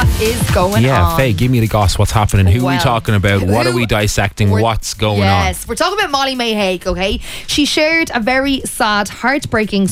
What is going on? Yeah, Faye, give me the goss. What's happening? Who are we talking about? What are we dissecting? What's going on? Yes, we're talking about Molly May Hague, okay? She shared a very sad, heartbreaking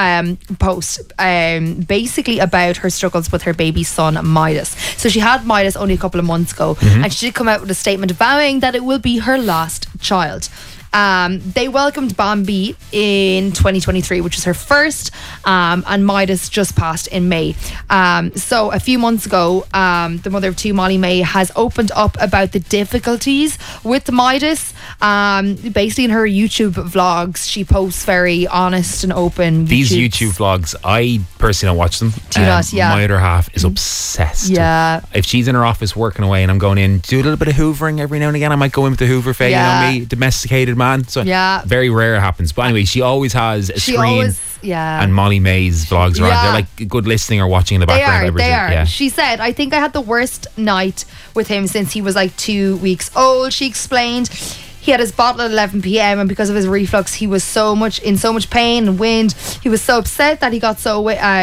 post basically about her struggles with her baby son Midas. So she had Midas only a couple of months ago, and she did come out with a statement vowing that it will be her last child. They welcomed Bambi in 2023, which was her first, and Midas just passed in May. So a few months ago, the mother of two, Molly May, has opened up about the difficulties with Midas. Basically in her YouTube vlogs, she posts very honest and open. These YouTube vlogs, I personally don't watch them. Do you not? Yeah. My other half is obsessed. Yeah. If she's in her office working away and I'm going in, do a little bit of hoovering every now and again. I might go in with the hoover, Faye, you know me, domesticated man. So very rare it happens. But anyway, she always has a screen. And Molly May's vlogs are on. They're like good listening or watching in the background. They are. Yeah. She said, I think I had the worst night with him since he was like 2 weeks old. She explained he had his bottle at 11 p.m. and because of his reflux, he was in so much pain and wind. He was so upset that he got so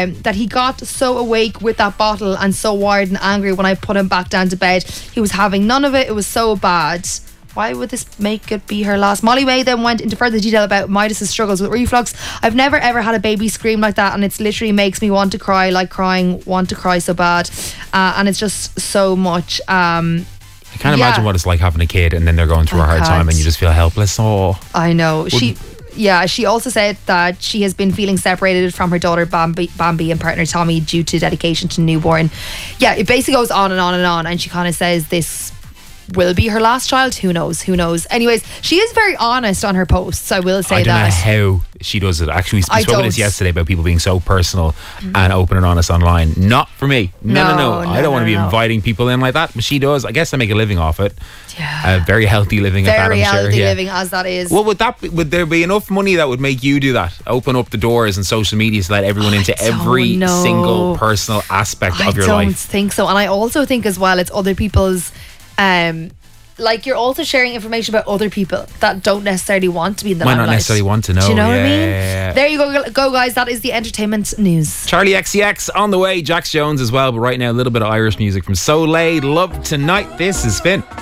awake with that bottle and so wired and angry when I put him back down to bed. He was having none of it. It was so bad. Why would this make it be her last? Molly May then went into further detail about Midas' struggles with reflux. I've never ever had a baby scream like that, and it literally makes me want to cry, want to cry so bad, and it's just so much. I can't imagine what it's like having a kid and then they're going through a hard time and you just feel helpless. Oh, I know. She also said that she has been feeling separated from her daughter Bambi and partner Tommy due to dedication to newborn. Yeah, it basically goes on and on and on, and she kind of says this will be her last child. Who knows? Anyways, she is very honest on her posts, I will say that. I don't know how she does it. Actually, we spoke about this yesterday about people being so personal and open and honest online. Not for me. No. I don't want to be inviting people in like that, but she does. I guess I make a living off it. Yeah. Very healthy living at that, I'm sure. Very healthy living as that is. Well, would there be enough money that would make you do that? Open up the doors and social media to let everyone into every single personal aspect of your life? I don't think so. And I also think as well it's other people's like you're also sharing information about other people that don't necessarily want to be in the limelight. Might not necessarily want to know. Do you know what I mean? Yeah. There you go guys, that is the entertainment news. Charlie XCX on the way, Jax Jones as well, but right now a little bit of Irish music from Soleil. Love Tonight. This is Finn.